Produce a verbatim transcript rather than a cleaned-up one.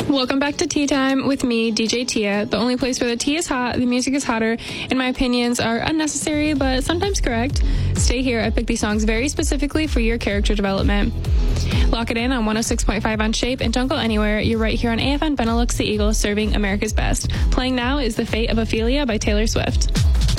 Welcome back to Tea Time with me, D J Tia, the only place where the tea is hot, the music is hotter, and my opinions are unnecessary but sometimes correct. Stay here, I picked these songs very specifically for your character development. Lock it in on one oh six point five on Shape, and don't go anywhere. You're right here on A F N Benelux, the Eagle, serving America's best. Playing now is The Fate of Ophelia by Taylor Swift.